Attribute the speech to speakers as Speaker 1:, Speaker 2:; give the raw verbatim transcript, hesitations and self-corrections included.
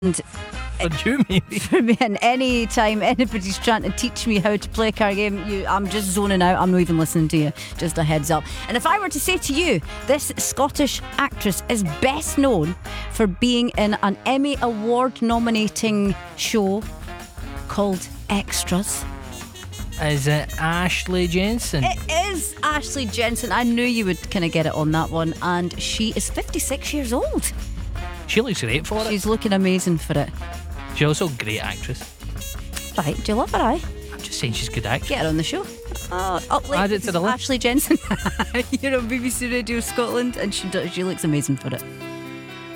Speaker 1: What do you mean?
Speaker 2: For me, and any time anybody's trying to teach me how to play a card game, you, I'm just zoning out. I'm not even listening to you. Just a heads up. And if I were to say to you, this Scottish actress is best known for being in an Emmy Award nominating show called Extras.
Speaker 1: Is it Ashley Jensen?
Speaker 2: It is Ashley Jensen. I knew you would kind of get it on that one. And she is fifty-six years old.
Speaker 1: She looks great for it.
Speaker 2: She's looking amazing for it.
Speaker 1: She's also a great actress.
Speaker 2: Right, do you love her, aye?
Speaker 1: I'm just saying she's a good actress.
Speaker 2: Get her on the show. Uh, up late,
Speaker 1: Add it to the list.
Speaker 2: Ashley Jensen. You're on B B C Radio Scotland, and she does, she looks amazing for it.